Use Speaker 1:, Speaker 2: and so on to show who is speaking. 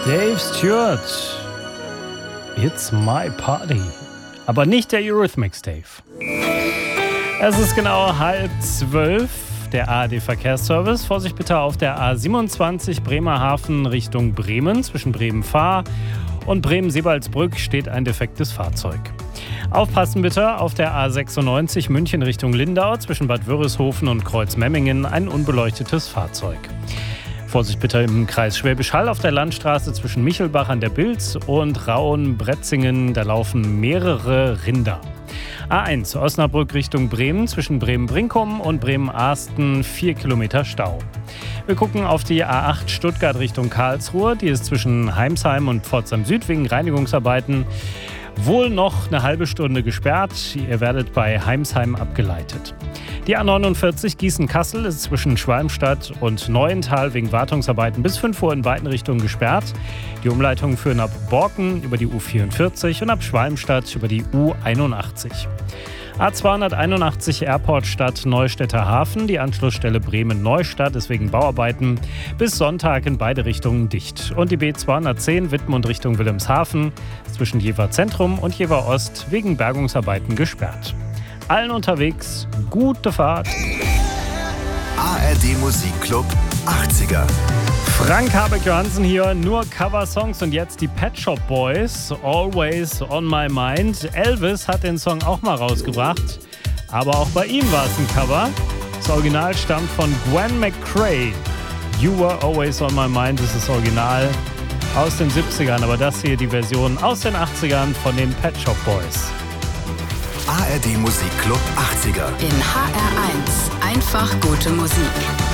Speaker 1: Dave Stewart, It's My Party. Aber nicht der Eurythmics, Dave. Es ist genau 11:30, der ARD-Verkehrsservice. Vorsicht bitte auf der A27 Bremerhaven Richtung Bremen. Zwischen Bremen-Fahr und Bremen-Sebalsbrück steht ein defektes Fahrzeug. Aufpassen bitte auf der A96 München Richtung Lindau. Zwischen Bad Wörishofen und Kreuzmemmingen ein unbeleuctetes Fahrzeug. Vorsicht bitte im Kreis Schwäbisch Hall auf der Landstraße zwischen Michelbach an der Bilz und Rauen-Bretzingen. Da laufen mehrere Rinder. A1 Osnabrück Richtung Bremen zwischen Bremen-Brinkum und Bremen-Arsten 4 Kilometer Stau. Wir gucken auf die A8 Stuttgart Richtung Karlsruhe. Die ist zwischen Heimsheim und Pforzheim Süd wegen Reinigungsarbeiten wohl noch eine halbe Stunde gesperrt. Ihr werdet bei Heimsheim abgeleitet. Die A49 Gießen-Kassel ist zwischen Schwalmstadt und Neuental wegen Wartungsarbeiten bis 5 Uhr in beiden Richtungen gesperrt. Die Umleitungen führen ab Borken über die U44 und ab Schwalmstadt über die U81. A281 Airport Stadt Neustädter Hafen. Die Anschlussstelle Bremen-Neustadt ist wegen Bauarbeiten bis Sonntag in beide Richtungen dicht. Und die B210 Wittmund Richtung Wilhelmshaven zwischen Jever Zentrum und Jever Ost wegen Bergungsarbeiten gesperrt. Allen unterwegs gute Fahrt.
Speaker 2: ARD Musikclub 80er.
Speaker 1: Frank Habeck-Johansen hier, nur Cover-Songs und jetzt die Pet Shop Boys, Always on My Mind. Elvis hat den Song auch mal rausgebracht, aber auch bei ihm war es ein Cover. Das Original stammt von Gwen McCrae. You Were Always on My Mind ist das Original aus den 70ern, aber das hier die Version aus den 80ern von den Pet Shop Boys.
Speaker 2: ARD Musikclub 80er.
Speaker 3: In HR1 einfach gute Musik.